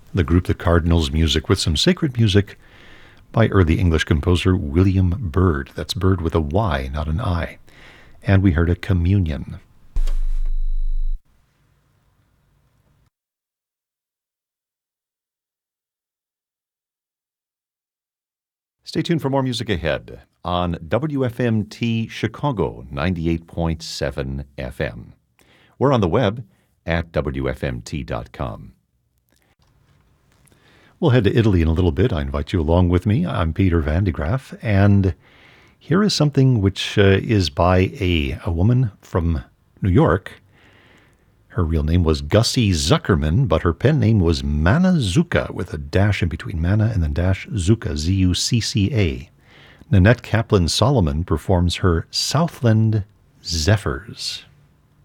the group The Cardinals Music with some sacred music by early English composer William Byrd. That's Byrd with a Y, not an I. And we heard a Communion. Stay tuned for more music ahead on WFMT Chicago 98.7 FM. We're on the web at WFMT.com. We'll head to Italy in a little bit. I invite you along with me. I'm Peter Van de Graaff, and here is something which is by a woman from New York. Her real name was Gussie Zuckerman, but her pen name was Manna Zucca, with a dash in between Manna and then dash Zucca, Z-U-C-C-A. Nanette Kaplan Solomon performs her Southland Zephyrs.